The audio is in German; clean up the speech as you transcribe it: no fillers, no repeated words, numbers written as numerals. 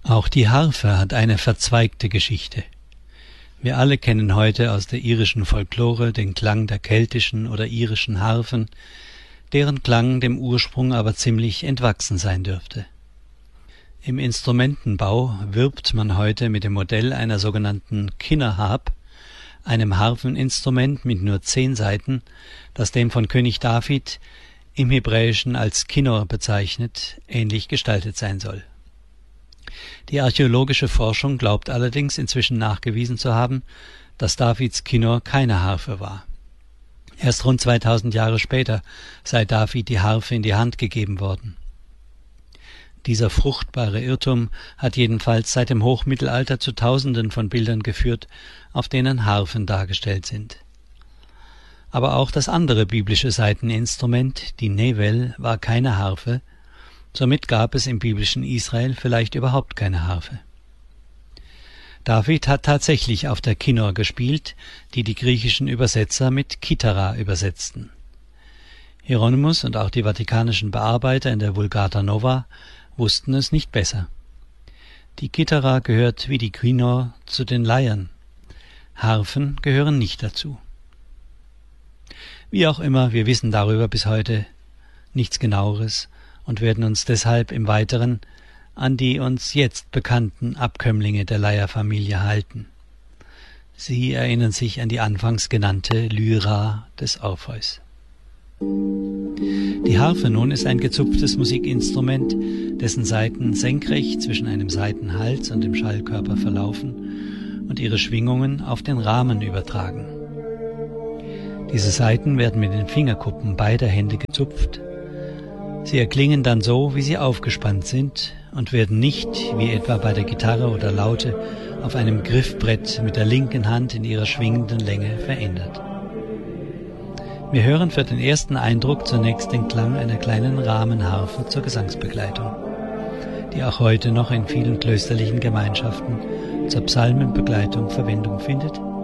Auch die Harfe hat eine verzweigte Geschichte. Wir alle kennen heute aus der irischen Folklore den Klang der keltischen oder irischen Harfen, deren Klang dem Ursprung aber ziemlich entwachsen sein dürfte. Im Instrumentenbau wirbt man heute mit dem Modell einer sogenannten Kinnarharp, einem Harfeninstrument mit nur 10 Saiten, das dem von König David, im Hebräischen als Kinnor bezeichnet, ähnlich gestaltet sein soll. Die archäologische Forschung glaubt allerdings inzwischen nachgewiesen zu haben, dass Davids Kinnor keine Harfe war. Erst rund 2000 Jahre später sei David die Harfe in die Hand gegeben worden. Dieser fruchtbare Irrtum hat jedenfalls seit dem Hochmittelalter zu Tausenden von Bildern geführt, auf denen Harfen dargestellt sind. Aber auch das andere biblische Saiteninstrument, die Nevel, war keine Harfe, somit gab es im biblischen Israel vielleicht überhaupt keine Harfe. David hat tatsächlich auf der Kinnor gespielt, die griechischen Übersetzer mit Kithara übersetzten. Hieronymus und auch die vatikanischen Bearbeiter in der Vulgata Nova wussten es nicht besser. Die Kithara gehört wie die Kinnor zu den Leiern. Harfen gehören nicht dazu. Wie auch immer, wir wissen darüber bis heute nichts Genaueres und werden uns deshalb im Weiteren an die uns jetzt bekannten Abkömmlinge der Leierfamilie halten. Sie erinnern sich an die anfangs genannte Lyra des Orpheus. Die Harfe nun ist ein gezupftes Musikinstrument, dessen Saiten senkrecht zwischen einem Saitenhals und dem Schallkörper verlaufen und ihre Schwingungen auf den Rahmen übertragen. Diese Saiten werden mit den Fingerkuppen beider Hände gezupft. Sie erklingen dann so, wie sie aufgespannt sind und werden nicht, wie etwa bei der Gitarre oder Laute, auf einem Griffbrett mit der linken Hand in ihrer schwingenden Länge verändert. Wir hören für den ersten Eindruck zunächst den Klang einer kleinen Rahmenharfe zur Gesangsbegleitung, die auch heute noch in vielen klösterlichen Gemeinschaften zur Psalmenbegleitung Verwendung findet